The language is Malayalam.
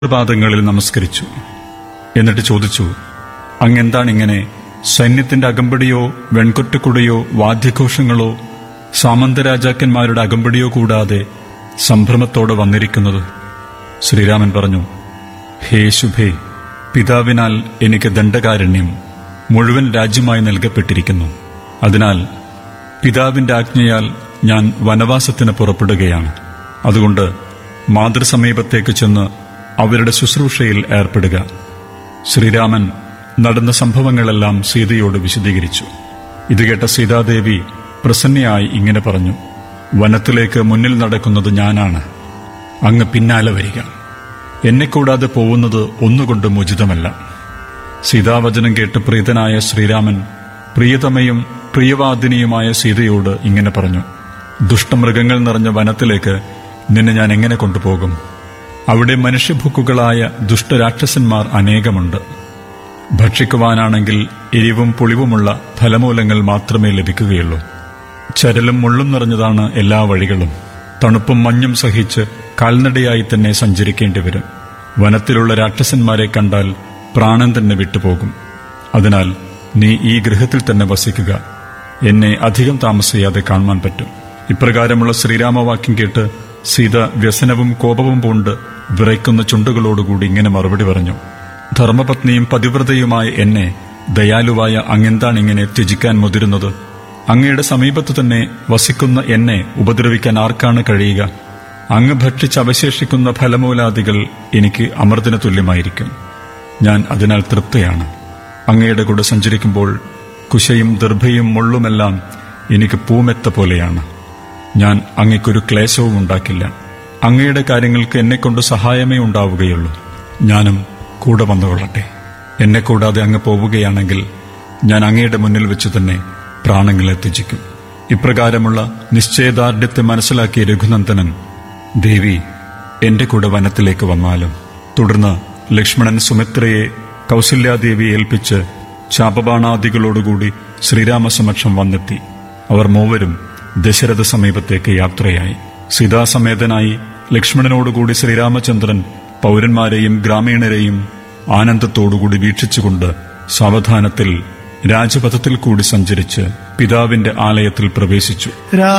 പാദങ്ങളിൽ നമസ്കരിച്ചു. എന്നിട്ട് ചോദിച്ചു, അങ്ങെന്താണിങ്ങനെ സൈന്യത്തിന്റെ അകമ്പടിയോ വെൺകൊറ്റക്കുടയോ വാദ്യഘോഷങ്ങളോ സാമന്തരാജാക്കന്മാരുടെ അകമ്പടിയോ കൂടാതെ സംഭ്രമത്തോടെ വന്നിരിക്കുന്നത്? ശ്രീരാമൻ പറഞ്ഞു, ഹേ ശുഭേ, പിതാവിനാൽ എനിക്ക് ദണ്ഡകാരണ്യം മുഴുവൻ രാജ്യമായി നൽകപ്പെട്ടിരിക്കുന്നു. അതിനാൽ പിതാവിന്റെ ആജ്ഞയാൽ ഞാൻ വനവാസത്തിന് പുറപ്പെടുകയാണ്. അതുകൊണ്ട് മാതൃസമീപത്തേക്ക് ചെന്ന് അവരുടെ ശുശ്രൂഷയിൽ ഏർപ്പെടുക. ശ്രീരാമൻ നടന്ന സംഭവങ്ങളെല്ലാം സീതയോട് വിശദീകരിച്ചു. ഇത് കേട്ട സീതാദേവി പ്രസന്നയായി ഇങ്ങനെ പറഞ്ഞു, വനത്തിലേക്ക് മുന്നിൽ നടക്കുന്നത് ഞാനാണ്, അങ്ങ് പിന്നാലെ വരിക. എന്നെക്കൂടാതെ പോകുന്നത് ഒന്നുകൊണ്ടും ഉചിതമല്ല. സീതാവചനം കേട്ട് പ്രീതനായ ശ്രീരാമൻ പ്രിയതമയും പ്രിയവാദിനിയുമായ സീതയോട് ഇങ്ങനെ പറഞ്ഞു, ദുഷ്ടമൃഗങ്ങൾ നിറഞ്ഞ വനത്തിലേക്ക് നിന്നെ ഞാൻ എങ്ങനെ കൊണ്ടുപോകും? അവിടെ മനുഷ്യഭുക്കുകളായ ദുഷ്ടരാക്ഷസന്മാർ അനേകമുണ്ട്. ഭക്ഷിക്കുവാനാണെങ്കിൽ എരിവും പുളിവുമുള്ള ഫലമൂലങ്ങൾ മാത്രമേ ലഭിക്കുകയുള്ളൂ. ചരലും മുള്ളും നിറഞ്ഞതാണ് എല്ലാ വഴികളും. തണുപ്പും മഞ്ഞും സഹിച്ച് കാൽനടയായി തന്നെ സഞ്ചരിക്കേണ്ടി വരും. വനത്തിലുള്ള രാക്ഷസന്മാരെ കണ്ടാൽ പ്രാണൻ തന്നെ വിട്ടുപോകും. അതിനാൽ നീ ഈ ഗൃഹത്തിൽ തന്നെ വസിക്കുക. എന്നെ അധികം താമസിയാതെ കാണുവാൻ പറ്റും. ഇപ്രകാരമുള്ള ശ്രീരാമവാക്യം കേട്ട് സീത വ്യസനവും കോപവും പൂണ്ട് വിറയ്ക്കുന്ന ചുണ്ടുകളോടുകൂടി ഇങ്ങനെ മറുപടി പറഞ്ഞു, ധർമ്മപത്നിയും പതിവ്രതയുമായ എന്നെ ദയാലുവായ അങ്ങെന്താണിങ്ങനെ ത്യജിക്കാൻ മുതിരുന്നത്? അങ്ങയുടെ സമീപത്തു തന്നെ വസിക്കുന്ന എന്നെ ഉപദ്രവിക്കാൻ ആർക്കാണ് കഴിയുക? അങ്ങ് ഭക്ഷിച്ചവശേഷിക്കുന്ന ഫലമൂലാദികൾ എനിക്ക് അമൃതിന് തുല്യമായിരിക്കും. ഞാൻ അതിനാൽ തൃപ്തയാണ്. അങ്ങയുടെ കൂടെ സഞ്ചരിക്കുമ്പോൾ കുശയും ദർഭയും മുള്ളുമെല്ലാം എനിക്ക് പൂമെത്ത പോലെയാണ്. ഞാൻ അങ്ങയ്ക്കൊരു ക്ലേശവും ഉണ്ടാക്കില്ല. അങ്ങയുടെ കാര്യങ്ങൾക്ക് എന്നെക്കൊണ്ട് സഹായമേ ഉണ്ടാവുകയുള്ളൂ. ഞാനും കൂടെ വന്നുകൊള്ളട്ടെ. എന്നെ കൂടാതെ അങ്ങ് പോവുകയാണെങ്കിൽ ഞാൻ അങ്ങയുടെ മുന്നിൽ വെച്ച് തന്നെ പ്രാണങ്ങളെ ത്യജിക്കും. ഇപ്രകാരമുള്ള നിശ്ചയദാർഢ്യത്തെ മനസ്സിലാക്കിയ രഘുനന്ദനൻ, ദേവി എന്റെ കൂടെ വനത്തിലേക്ക് വന്നാലും. തുടർന്ന് ലക്ഷ്മണൻ സുമിത്രയെ കൗസല്യാദേവിയെ ഏൽപ്പിച്ച് ശാപബാണാദികളോടുകൂടി ശ്രീരാമസമക്ഷം വന്നെത്തി. അവർ മൂവരും ദശരഥ സമീപത്തേക്ക് യാത്രയായി. സീതാസമേതനായി ലക്ഷ്മണനോടുകൂടി ശ്രീരാമചന്ദ്രൻ പൗരന്മാരെയും ഗ്രാമീണരെയും ആനന്ദത്തോടുകൂടി വീക്ഷിച്ചുകൊണ്ട് സാവധാനത്തിൽ രാജപഥത്തിൽ കൂടി സഞ്ചരിച്ച് പിതാവിന്റെ ആലയത്തിൽ പ്രവേശിച്ചു.